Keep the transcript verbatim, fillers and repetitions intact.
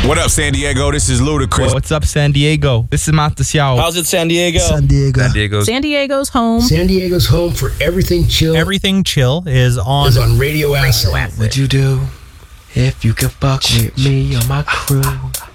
What up, San Diego? This is Ludacris. What's up, San Diego? This is Matas Yao. How's it, San Diego? San Diego. San Diego's. San Diego's home. San Diego's home for Everything Chill. Everything Chill is on, is on Radio Acid. Radio Acid. What'd you do if you could fuck with me or my crew?